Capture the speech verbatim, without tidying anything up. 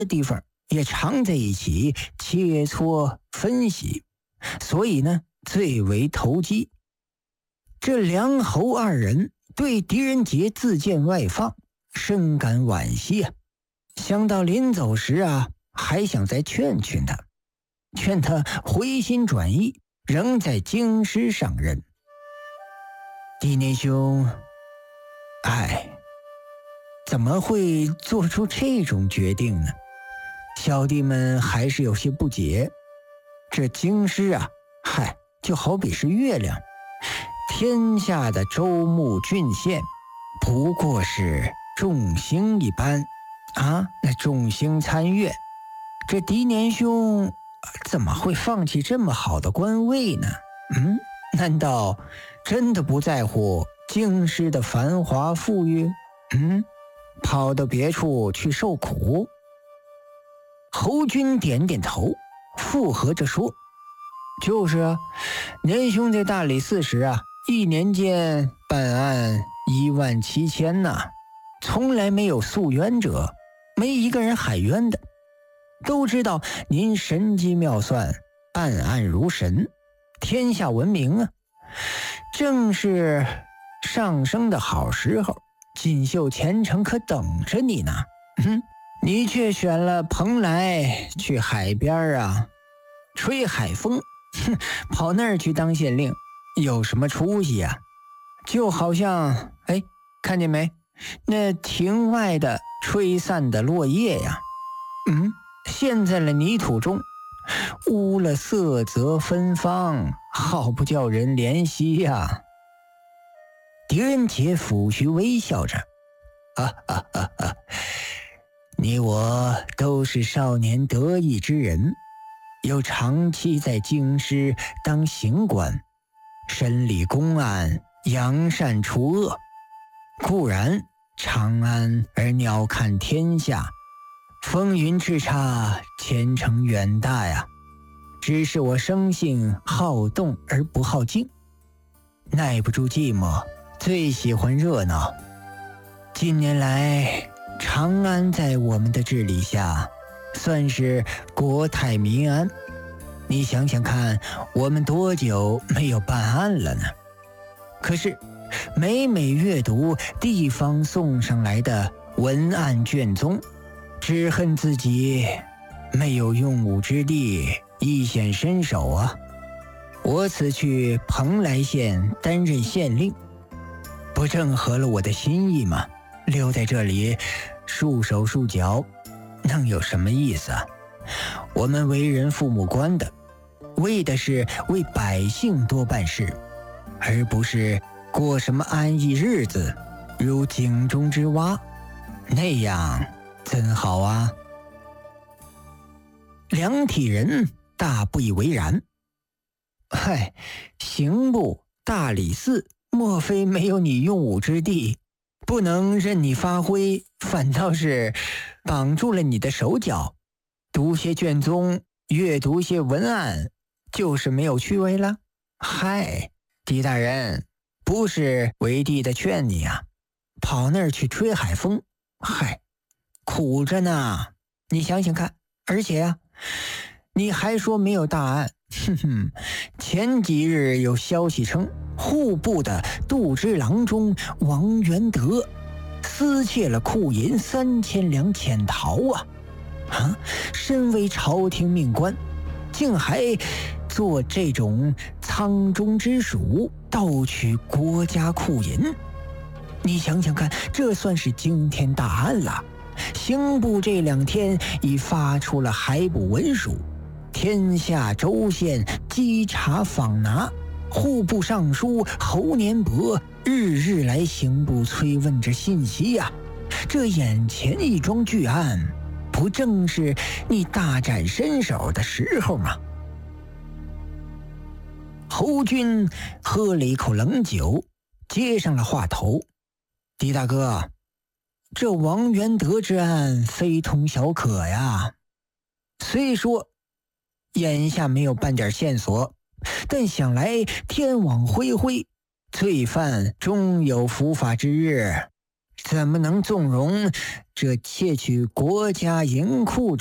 的地方也常在一起切磋分析，所以呢最为投机。这梁侯二人对狄仁杰自荐外放深感惋惜啊，想到临走时啊还想再劝劝他，劝他回心转意，仍在京师上任。狄年兄，哎，怎么会做出这种决定呢？小弟们还是有些不解。这京师啊，嗨，就好比是月亮，天下的州目郡县不过是众星一般啊，那众星参月，这狄年兄怎么会放弃这么好的官位呢？嗯，难道真的不在乎京师的繁华富裕？嗯，跑到别处去受苦？侯军点点头，附和着说：“就是啊，年兄在大理寺时啊，一年间办案一万七千呐，从来没有诉冤者，没一个人喊冤的。都知道您神机妙算，办案如神，天下闻名啊。正是上升的好时候，锦绣前程可等着你呢。嗯，你却选了蓬莱去海边啊，吹海风，哼，跑那儿去当县令，有什么出息啊？就好像，哎，看见没？那庭外的吹散的落叶呀，嗯，陷在了泥土中，污了色泽芬芳，好不叫人怜惜呀。狄仁杰抚须微笑着，啊啊啊啊！你我都是少年得意之人，又长期在京师当刑官，审理公案，扬善除恶。固然长安而鸟瞰天下，风云叱咤，前程远大呀。只是我生性好动而不好静，耐不住寂寞，最喜欢热闹。近年来，长安在我们的治理下，算是国泰民安。你想想看，我们多久没有办案了呢？可是每每阅读地方送上来的文案卷宗，只恨自己没有用武之地，一显身手啊！我此去蓬莱县担任县令，不正合了我的心意吗？留在这里束手束脚，能有什么意思啊？我们为人父母官的，为的是为百姓多办事，而不是过什么安逸日子，如井中之蛙，那样怎好啊？梁体仁大不以为然。嗨，刑部、大理寺，莫非没有你用武之地，不能任你发挥，反倒是绑住了你的手脚？读些卷宗，阅读些文案，就是没有趣味了？嗨，狄大人，不是为弟的劝你啊，跑那儿去吹海风，嗨，苦着呢。你想想看，而且啊，你还说没有大案，哼哼，前几日有消息称，户部的度支郎中王元德私窃了库银三千两潜逃啊！啊，身为朝廷命官，竟还做这种仓中之鼠，盗取国家库银。你想想看，这算是惊天大案了。刑部这两天已发出了海捕文书，天下州县稽查访拿，户部尚书侯年伯日日来刑部催问着信息呀、啊。这眼前一桩巨案，不正是你大展身手的时候吗？侯军喝了一口冷酒，接上了话头：狄大哥，这王元德之案非同小可呀。虽说眼下没有半点线索，但想来天网恢恢，罪犯终有伏法之日。 怎么能纵容这窃取国家银库